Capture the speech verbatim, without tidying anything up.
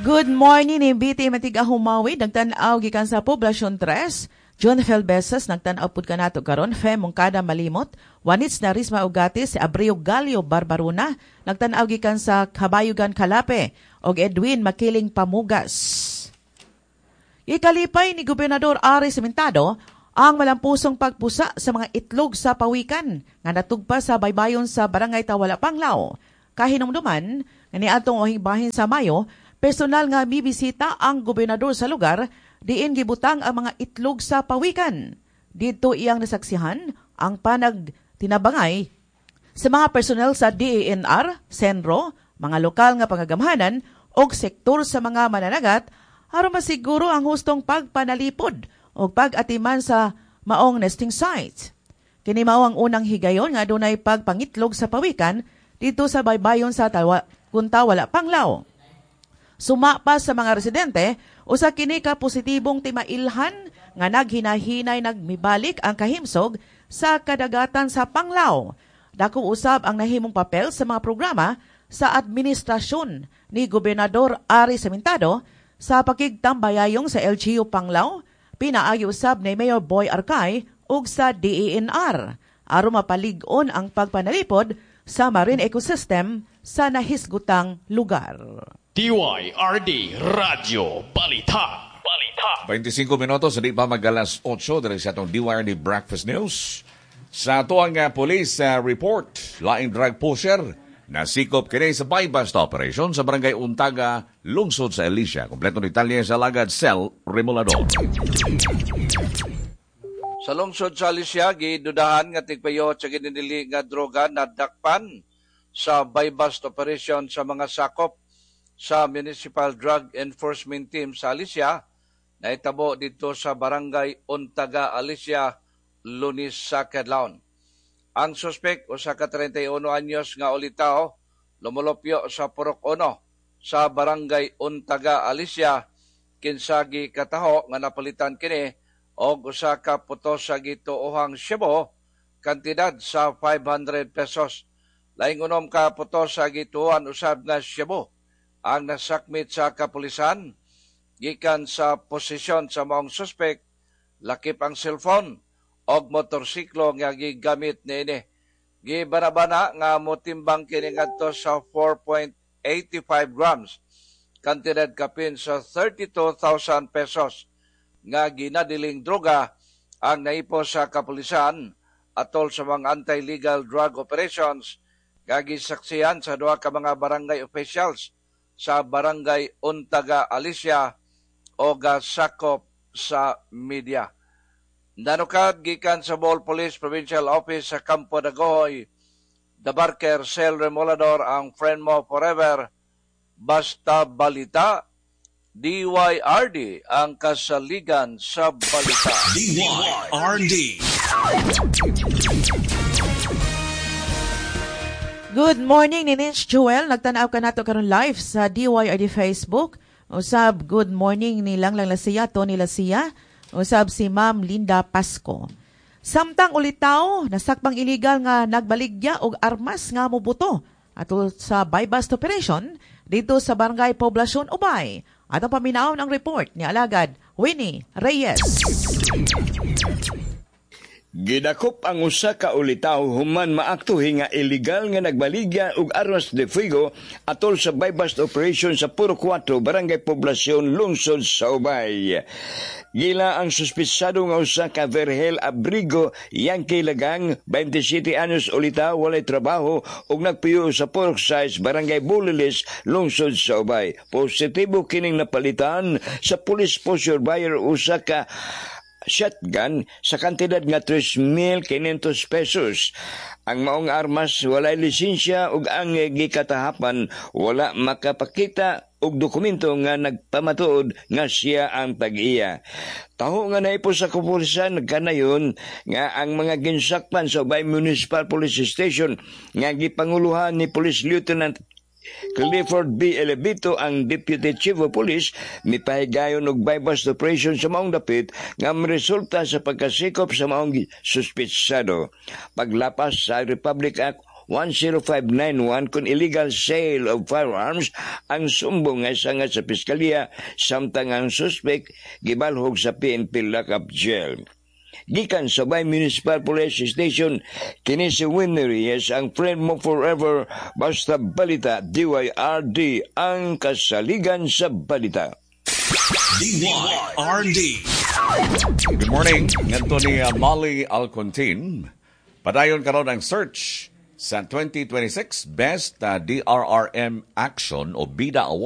Good morning ni B T Matiga Humawi, nagtanaw gikan sa Poblasyon tres. John Felbesas nagtanaw pud kanato karon, Fe Mongkada Malimot, Wanits na Risma Ugatis, si Abreu Galio Barbaruna, nagtanaw gikan sa Kabayugan Kalape, og Edwin Makiling Pamugas. Ikalipay ni Gobernador Ari Sementado ang malampusong pagpusa sa mga itlog sa pawikan nga natugpa sa baybayon sa Barangay Tawala Panglao. Kahinumduman, nga niadtong ohingbahin sa Mayo, personal nga bibisita ang gobernador sa lugar diin gibutang ang mga itlog sa pawikan. Dito iyang nasaksihan ang panag tinabangay sa mga personel sa D E N R, Senro, mga lokal nga pangagamhanan o sektor sa mga mananagat aron masiguro ang hustong pagpanalipod o pag-atiman sa maong nesting site. Kini mao ang unang higayon nga adunay pagpangitlog sa pawikan dito sa baybayon sa Tawa, Kuntawala Panglao. Suma pa sa mga residente, usa kini ka positibong timailhan nga naghinahinay nagmibalik ang kahimsog sa kadagatan sa Panglao. Dako usab ang nahimong papel sa mga programa sa administrasyon ni Gobernador Ari Sementado sa pakigtambayayong sa L G U Panglao, pinaayo usab ni Mayor Boy Arcay ug sa D E N R aron mapalig-on ang pagpanalipod sa marine ecosystem sa nahisgutang lugar. D Y R D Radio Balita. Balita. twenty-five minutos, hindi pa mag-alas otso dahil sa itong D Y R D Breakfast News. Sa ito ang uh, police uh, report, laing drug pusher na sikop kini sa bypass operation sa Barangay Untaga, lungsod sa Alicia. Kompleto ng Italia sa Lagad, Cel Remolador. Sa lungsod sa Alicia, gidudahan nga tigpayo sa gininili nga droga na dakpan sa bypass operation sa mga sakop sa Municipal Drug Enforcement Team sa Alicia na itabo dito sa Barangay Untaga, Alicia, Lunis sa Kedlaon. Ang suspek, usa ka thirty-one anyos nga ulitao, lumulopyo sa Purok Uno sa Barangay Untaga, Alicia, kinsagi kataho nga napalitan kini og usa ka putos sa gituohang Cebu, kantidad sa five hundred pesos. Laing unom ka putos sa gituohan usab nga Cebu ang nasakmit sa kapulisan gikan sa posisyon sa maong suspek, lakip ang cellphone og motorsiklo nga gigamit niini. Gibanabana nga motimbang kini ngadto sa four point eight five grams, kantidad kapin sa thirty-two thousand pesos nga ginadiling droga ang naipo sa kapulisan atol sa mga anti-legal drug operations nga gisaksihan sa duha ka mga barangay officials sa Barangay Untaga, Alicia o gasakop sa media. Nanukad gikan sa Bohol Police Provincial Office sa Campo Dagohoy, Dabarker Cel Remolador ang friend mo forever, basta balita, D Y R D ang kasaligan sa balita. D Y R D. Good morning ni Ninch Joel. Nagtanaw ka nato karon live sa D Y R D Facebook. Usab, good morning ni Langlang Lasiya, Tony Lasiya. Usab si Ma'am Linda Pasco. Samtang ulitaw, nasakpang illegal nga nagbaligya og armas nga mubuto ato sa bypass operation dito sa Barangay Poblasyon Ubay. Atong paminaon ang report ni Alagad Winnie Reyes. Gidakop ang usa ka ulitaw human maaktuhi nga illegal nga nagbaligya og armas de fuego atol sa bypass operation sa Puro four, Barangay Poblasyon, lungsod sa Ubay. Gila ang suspisado nga usa ka Vergel Abrigo Yankee Lagang, twenty-seven anyos ulitaw, walay trabaho ug nagpuyo sa Pork Size, Barangay Bulilis, lungsod sa Ubay. Positibo kining napalitan sa police post buyer usa ka shotgun sa kantidad nga three thousand five hundred pesos. Ang maong armas walay lisensya ug ang gikatahapan wala makapakita og dokumento nga nagpamatuod nga siya ang tag-iya. Taho nga naipo sa kapulisan nagkanayon nga ang mga ginsakpan sa Ubay Municipal Police Station nga gipanguluhan ni Police Lieutenant Clifford B. Elevito ang Deputy Chief of Police mipahigayon og bypass operation sa maong dapit nga resulta sa pagkasikop sa maong suspitsado. Paglapas sa Republic Act one oh five nine one kung illegal sale of firearms ang sumbong nga sanga sa piskalya samtang ang suspect gibalhog sa P N P lock-up jail. Gikan sa Bay Municipal Police Station, kini si Winnie Reyes, ang friend mo forever, basta balita, D Y R D, ang kasaligan sa balita. D Y R D. Good morning. Nganto ni uh, Molly Alcontin. Padayon karon ang search sa twenty twenty-six Best uh, D R R M Action o BIDA Award